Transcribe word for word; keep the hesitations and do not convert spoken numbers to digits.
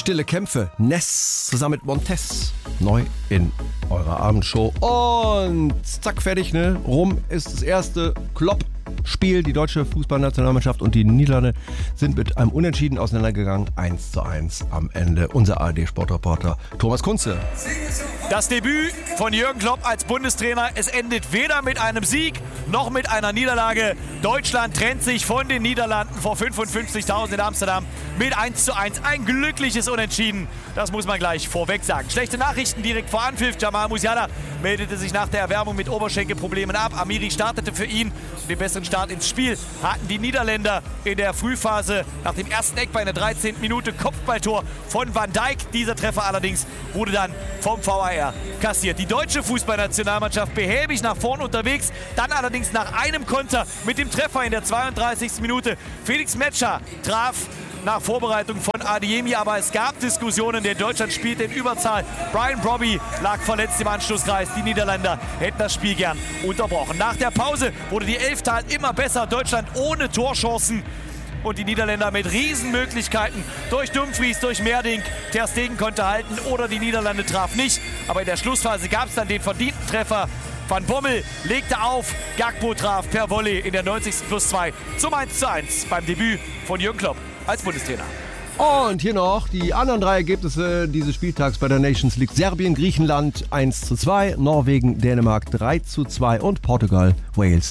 Stille Kämpfe, Ness zusammen mit Montez. Neu in eurer Abendshow. Und zack, fertig, ne? Rum ist das erste Klopp-Spiel. Die deutsche Fußballnationalmannschaft und die Niederlande sind mit einem Unentschieden auseinandergegangen. eins zu eins am Ende. Unser A R D-Sportreporter Thomas Kunze. Das Debüt von Jürgen Klopp als Bundestrainer, es endet weder mit einem Sieg noch mit einer Niederlage. Deutschland trennt sich von den Niederlanden vor fünfundfünfzigtausend in Amsterdam mit eins zu eins. Ein glückliches Unentschieden, das muss man gleich vorweg sagen. Schlechte Nachrichten direkt vor Anpfiff. Jamal Musiala meldete sich nach der Erwärmung mit Oberschenkelproblemen ab. Amiri startete für ihn. Den besseren Start ins Spiel hatten die Niederländer in der Frühphase nach dem ersten Eck bei einer dreizehnten Minute Kopfballtor von Van Dijk. Dieser Treffer allerdings wurde dann vom V A R kassiert. Die deutsche Fußballnationalmannschaft behäbig nach vorn unterwegs, dann allerdings nach einem Konter mit dem Treffer in der zweiunddreißigsten Minute. Felix Metscher traf nach Vorbereitung von Adeyemi, aber es gab Diskussionen, denn Deutschland spielte in Überzahl. Brian Brobby lag verletzt im Anschlusskreis. Die Niederländer hätten das Spiel gern unterbrochen. Nach der Pause wurde die Elftal immer besser. Deutschland ohne Torchancen und die Niederländer mit Riesenmöglichkeiten durch Dumfries, durch Merdink. Ter Stegen konnte halten oder die Niederlande traf nicht. Aber in der Schlussphase gab es dann den verdienten Treffer. Van Bommel legte auf, Gakpo traf per Volley in der neunzigsten plus zwei zum eins zu eins beim Debüt von Jürgen Klopp als Bundestrainer. Und hier noch die anderen drei Ergebnisse dieses Spieltags bei der Nations League. Serbien, Griechenland eins zu zwei, Norwegen, Dänemark drei zu zwei und Portugal, Wales